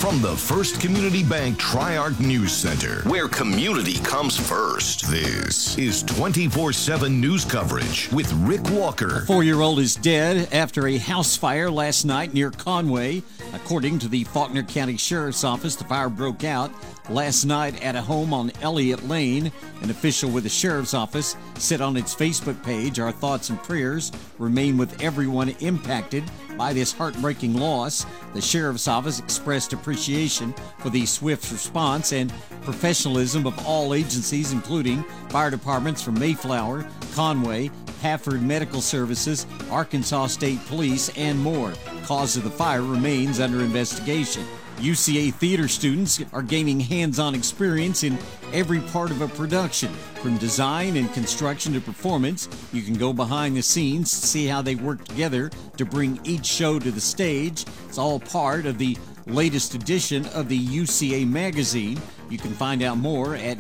From the First Community Bank Tri-Arc News Center, where community comes first, this is 24/7 news coverage with Rick Walker. A 4-year-old is dead after a house fire last night near Conway. According to the Faulkner County Sheriff's Office, the fire broke out last night at a home on Elliott Lane. An official with the Sheriff's Office said on its Facebook page, "Our thoughts and prayers remain with everyone impacted by this heartbreaking loss." The Sheriff's Office expressed appreciation for the swift response and professionalism of all agencies, including fire departments from Mayflower, Conway, Hafford Medical Services, Arkansas State Police, and more. Cause of the fire remains under investigation. UCA theater students are gaining hands-on experience in every part of a production, from design and construction to performance. You can go behind the scenes, see how they work together to bring each show to the stage. It's all part of the latest edition of the UCA magazine. You can find out more at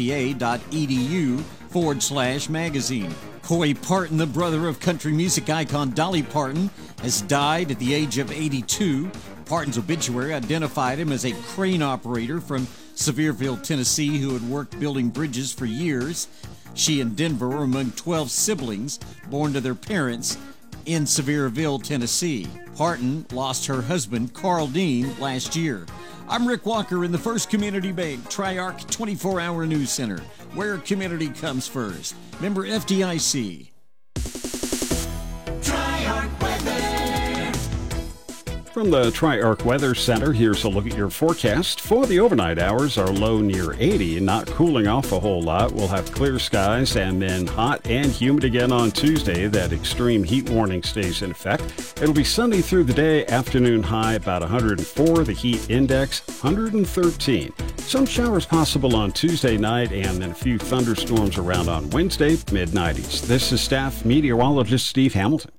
uca.edu/magazine. Corey Parton, the brother of country music icon Dolly Parton, has died at the age of 82. Parton's obituary identified him as a crane operator from Sevierville, Tennessee, who had worked building bridges for years. She and Denver were among 12 siblings born to their parents in Sevierville, Tennessee. Parton lost her husband, Carl Dean, last year. I'm Rick Walker in the First Community Bank Tri-Arc 24-hour news center, where community comes first. Member FDIC. From the Tri-Arc Weather Center, here's a look at your forecast. For the overnight hours, our low near 80, not cooling off a whole lot. We'll have clear skies and then hot and humid again on Tuesday. That extreme heat warning stays in effect. It'll be sunny through the day, afternoon high about 104, the heat index 113. Some showers possible on Tuesday night and then a few thunderstorms around on Wednesday, mid-90s. This is staff meteorologist Steve Hamilton.